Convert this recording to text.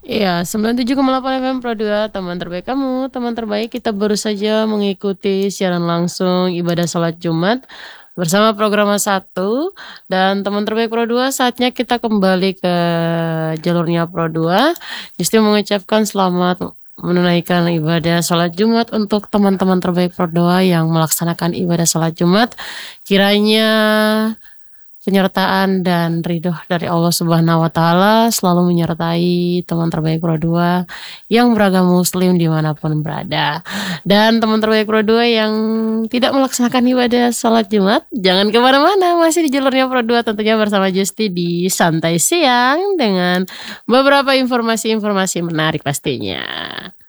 Iya, 97,8 FM Pro 2, teman terbaik kamu, teman terbaik. Kita baru saja mengikuti siaran langsung ibadah salat Jumat bersama Programa 1 dan teman terbaik Pro 2, saatnya kita kembali ke jalurnya Pro 2. Justru mengucapkan selamat menunaikan ibadah salat Jumat untuk teman-teman terbaik Pro 2 yang melaksanakan ibadah salat Jumat. Kiranya penyertaan dan ridho dari Allah Subhanahu wa Ta'ala selalu menyertai teman terbaik Pro 2 yang beragama Muslim dimanapun berada. Dan teman terbaik Pro 2 yang tidak melaksanakan ibadah salat Jumat, jangan kemana-mana, masih di jalurnya Pro 2 tentunya bersama Justi di Santai Siang dengan beberapa informasi-informasi menarik pastinya.